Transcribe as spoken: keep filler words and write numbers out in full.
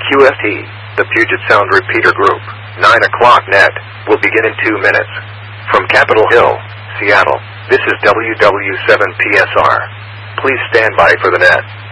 Q F T, the Puget Sound Repeater Group, nine o'clock net, will begin in two minutes. From Capitol Hill, Seattle, this is W W seven P S R. Please stand by for the net.